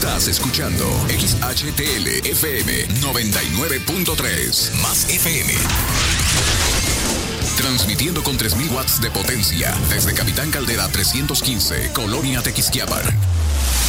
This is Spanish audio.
Estás escuchando XHTL FM 99.3 más FM. Transmitiendo con 3.000 watts de potencia desde Capitán Caldera 315, Colonia Tequisquiapan.